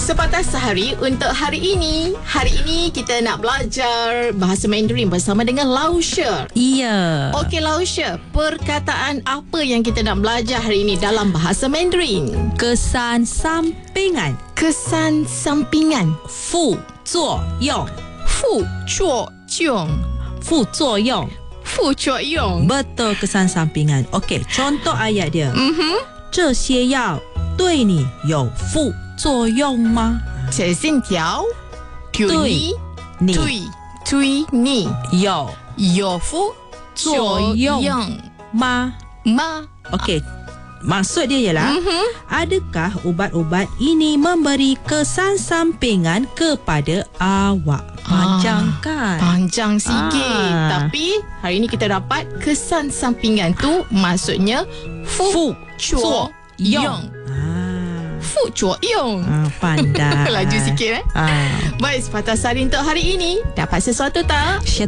Sepatah sehari untuk hari ini. Hari ini kita nak belajar bahasa Mandarin bersama dengan Lausha. Iya. Okey Lausha, perkataan apa yang kita nak belajar hari ini dalam bahasa Mandarin? Kesan sampingan. Kesan sampingan. 副作用。 副作用。 副作用。 副作用。 Betul, kesan sampingan. Okey, contoh ayat dia. 这些药对你有副作用吗？ 这线条对你对你有副作用吗？ 吗？ Okey, maksud dia ialah adakah ubat-ubat ini memberi kesan sampingan kepada awak? Panjang kan? Panjang sikit. Tapi hari ini kita dapat kesan sampingan tu maksudnya 副作用。副作用。 Pandai. Laju sikit. Baik, sepatah sehari untuk hari ini. Dapat sesuatu tak?